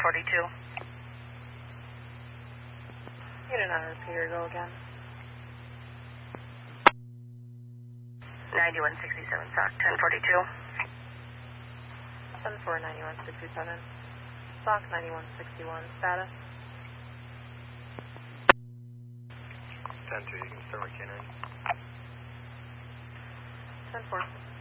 Unit 9, repeater, go again. 9167, SOC 1042. 749167. SOC 9161, status. 10-2, you can start with K9. 10-4.